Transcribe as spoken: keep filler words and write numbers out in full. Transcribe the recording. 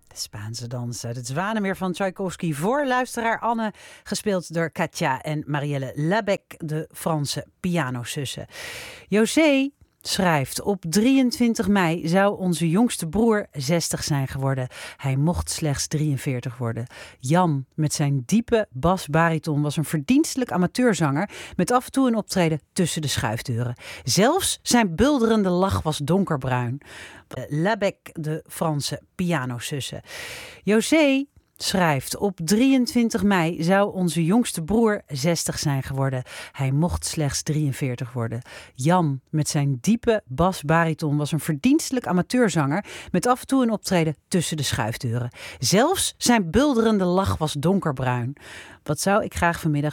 De Spaanse dans uit het Zwanenmeer van Tchaikovsky voor luisteraar Anne, gespeeld door Katja en Marielle Labec, de Franse pianozussen. José schrijft: op drieëntwintig mei zou onze jongste broer zestig zijn geworden. Hij mocht slechts drieënveertig worden. Jan, met zijn diepe basbariton, was een verdienstelijk amateurzanger met af en toe een optreden tussen de schuifdeuren. Zelfs zijn bulderende lach was donkerbruin. Labec, de Franse pianozussen. José schrijft: op drieëntwintig mei zou onze jongste broer zestig zijn geworden. Hij mocht slechts drieënveertig worden. Jan, met zijn diepe basbariton, was een verdienstelijk amateurzanger met af en toe een optreden tussen de schuifdeuren. Zelfs zijn bulderende lach was donkerbruin. Wat zou ik graag vanmiddag